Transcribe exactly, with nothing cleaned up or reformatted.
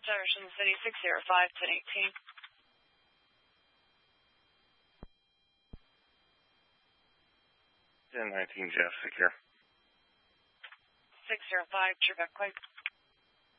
Jefferson City, six zero five, ten eighteen. ten nineteen, Jeff, secure. six zero five, true back,